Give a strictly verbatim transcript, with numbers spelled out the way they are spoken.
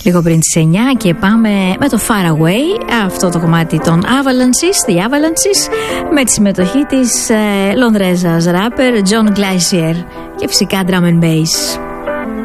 λίγο πριν τις εννιά και πάμε με το Far Away, αυτό το κομμάτι των Avalanches, The Avalanches, με τη συμμετοχή της ε, Λονδρέζας ράπερ John Glacier και φυσικά drum and bass.